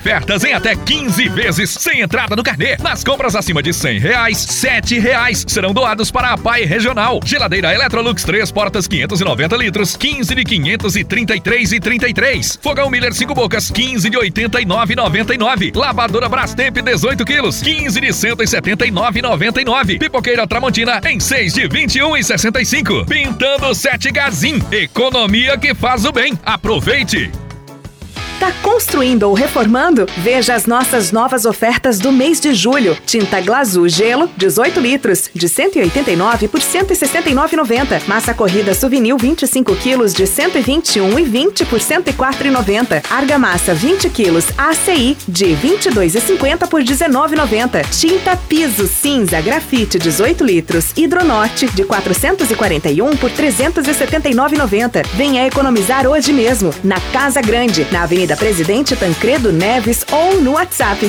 Ofertas em até 15 vezes, sem entrada no carnê. Nas compras acima de R$100, R$7 serão doados para a PAI Regional. Geladeira Electrolux 3 portas 590 litros, 15 de 533,33. Fogão Miller 5 bocas, 15 de 89,99. Lavadora Brastemp 18 quilos, 15 de 179,99. Pipoqueira Tramontina em 6 de 21,65. Pintando 7 Gazin. Economia que faz o bem. Aproveite! Tá construindo ou reformando? Veja as nossas novas ofertas do mês de julho. Tinta Glazul Gelo, 18 litros, de 189 por 169,90. Massa corrida Souvenir 25 quilos, de 121,20 por 104,90. Argamassa 20 quilos ACI, de 22,50 por 19,90. Tinta Piso Cinza Grafite 18 litros, Hidronorte, de 441 por 379,90. Venha economizar hoje mesmo, na Casa Grande, na Avenida Presidente Tancredo Neves ou no WhatsApp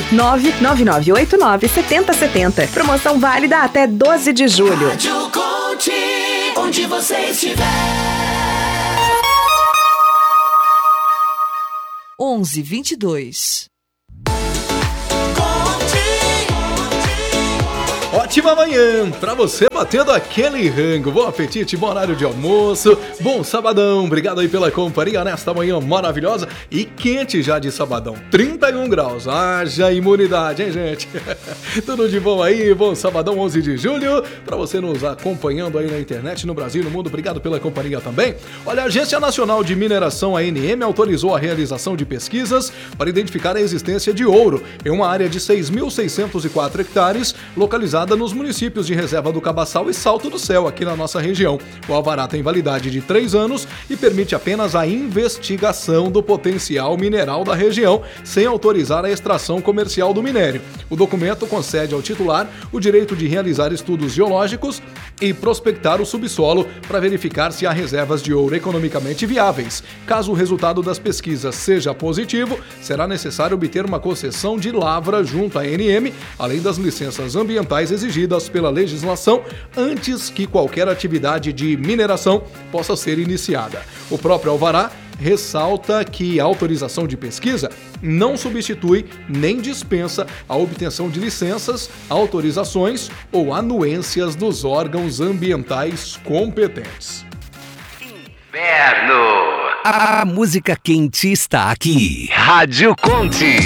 999897070. Promoção válida até 12 de julho. Rádio Conte, onde você estiver. 11:22. Ótima manhã pra você batendo aquele rango. Bom apetite, bom horário de almoço, bom sabadão. Obrigado aí pela companhia nesta manhã maravilhosa e quente já de sabadão. 31 graus, haja imunidade, hein, gente? Tudo de bom aí, bom sabadão, 11 de julho. Pra você nos acompanhando aí na internet, no Brasil e no mundo, obrigado pela companhia também. Olha, a Agência Nacional de Mineração, a ANM, autorizou a realização de pesquisas para identificar a existência de ouro em uma área de 6.604 hectares, localizada nos municípios de Reserva do Cabaçal e Salto do Céu, aqui na nossa região. O alvará tem validade de 3 anos e permite apenas a investigação do potencial mineral da região, sem autorizar a extração comercial do minério. O documento concede ao titular o direito de realizar estudos geológicos e prospectar o subsolo para verificar se há reservas de ouro economicamente viáveis. Caso o resultado das pesquisas seja positivo, será necessário obter uma concessão de lavra junto à ANM, além das licenças ambientais exigidas pela legislação antes que qualquer atividade de mineração possa ser iniciada. O próprio alvará ressalta que a autorização de pesquisa não substitui nem dispensa a obtenção de licenças, autorizações ou anuências dos órgãos ambientais competentes. Inverno. A música quente está aqui. Rádio Conte.